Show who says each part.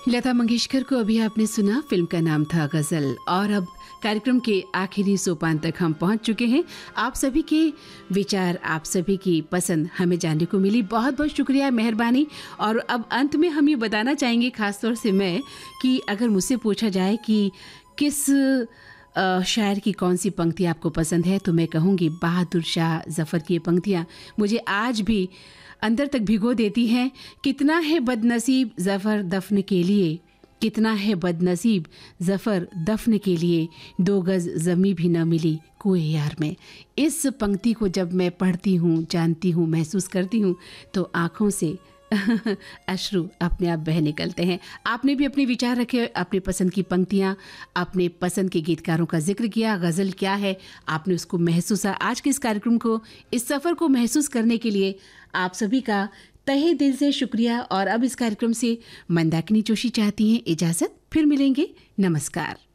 Speaker 1: लता मंगेशकर को अभी आपने सुना, फिल्म का नाम था गजल। और अब कार्यक्रम के आखिरी सोपान तक हम पहुंच चुके हैं। आप सभी के विचार, आप सभी की पसंद हमें जानने को मिली। बहुत बहुत शुक्रिया, मेहरबानी। और अब अंत में हम ये बताना चाहेंगे, खासतौर से मैं, कि अगर मुझसे पूछा जाए कि किस शायर की कौन सी पंक्ति आपको पसंद है, तो मैं कहूँगी बहादुर शाह जफ़र की ये पंक्तियाँ मुझे आज भी अंदर तक भिगो देती हैं। कितना है बदनसीब ज़फ़र दफ़न के लिए, कितना है बदनसीब ज़फ़र दफ़न के लिए, 2 गज़ ज़मी भी न मिली कुए यार में। इस पंक्ति को जब मैं पढ़ती हूँ, जानती हूँ, महसूस करती हूँ, तो आँखों से अश्रु अपने आप बह निकलते हैं। आपने भी अपने विचार रखे, अपनी पसंद की पंक्तियाँ, अपने पसंद के गीतकारों का जिक्र किया। गज़ल क्या है, आपने उसको महसूस, आज के इस कार्यक्रम को, इस सफ़र को महसूस करने के लिए आप सभी का तहे दिल से शुक्रिया। और अब इस कार्यक्रम से मंदाकिनी जोशी चाहती हैं इजाज़त। फिर मिलेंगे, नमस्कार।